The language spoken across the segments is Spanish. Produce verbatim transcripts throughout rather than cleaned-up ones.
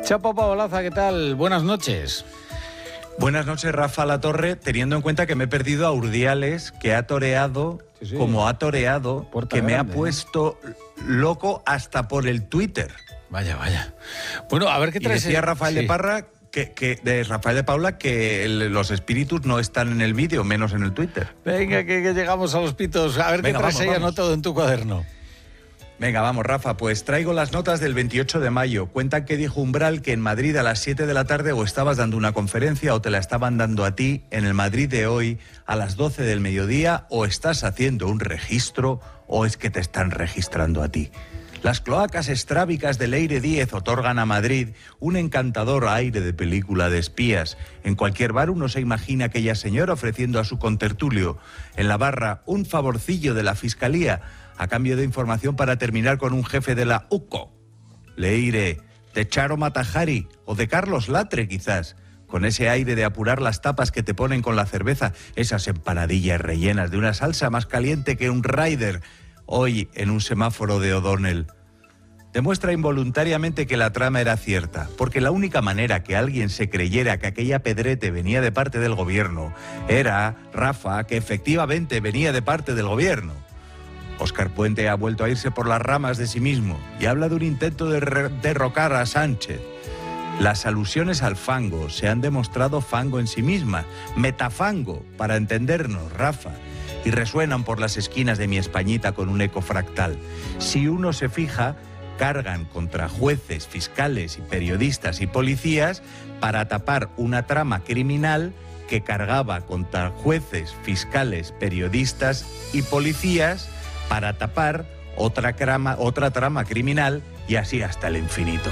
Chapo Paolaza, ¿qué tal? Buenas noches. Buenas noches, Rafa Latorre, teniendo en cuenta que me he perdido a Urdiales, que ha toreado, sí, sí. como ha toreado, Puerta que grande, me ha puesto ¿eh? loco hasta por el Twitter. Vaya, vaya. Bueno, a ver qué traes. Y decía Rafael sí. de Parra, que, que, de Rafael de Paula, que el, los espíritus no están en el vídeo, menos en el Twitter. Venga, que, que llegamos a los pitos. A ver Venga, qué traes ahí anotado en tu cuaderno. Venga, vamos, Rafa, pues traigo las notas del veintiocho de mayo. Cuentan que dijo Umbral que en Madrid a las siete de la tarde o estabas dando una conferencia o te la estaban dando a ti en el Madrid de hoy a las doce del mediodía, o estás haciendo un registro o es que te están registrando a ti. Las cloacas estrábicas de Leire Díez otorgan a Madrid un encantador aire de película de espías. En cualquier bar uno se imagina a aquella señora ofreciendo a su contertulio en la barra un favorcillo de la Fiscalía a cambio de información para terminar con un jefe de la U C O. Leire, de Charo Matajari o de Carlos Latre quizás, con ese aire de apurar las tapas que te ponen con la cerveza, esas empanadillas rellenas de una salsa más caliente que un Ryder hoy en un semáforo de O'Donnell. Demuestra involuntariamente que la trama era cierta, porque la única manera que alguien se creyera que aquella pedrete venía de parte del gobierno era, Rafa, que efectivamente venía de parte del gobierno. Óscar Puente ha vuelto a irse por las ramas de sí mismo y habla de un intento de derrocar a Sánchez. Las alusiones al fango se han demostrado fango en sí mismas, metafango, para entendernos, Rafa, y resuenan por las esquinas de mi Españita con un eco fractal. Si uno se fija, cargan contra jueces, fiscales y periodistas y policías para tapar una trama criminal que cargaba contra jueces, fiscales, periodistas y policías para tapar otra trama, otra trama criminal, y así hasta el infinito.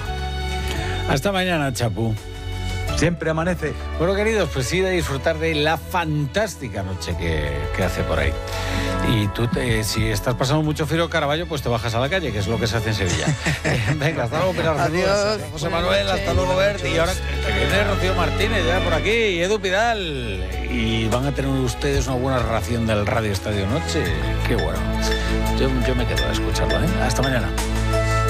Hasta mañana, Chapu. Siempre amanece. Bueno, queridos, pues ir a disfrutar de la fantástica noche que, que hace por ahí. Y tú, te, si estás pasando mucho frío Caraballo, pues te bajas a la calle, que es lo que se hace en Sevilla. Venga, hasta luego, Pilar. Adiós. José Manuel, hasta luego, Bert. Y ahora que viene Rocío Martínez ya por aquí, y Edu Pidal. Y van a tener ustedes una buena ración del Radio Estadio Noche. Qué bueno. Yo, yo me quedo a escucharlo, ¿eh? Hasta mañana.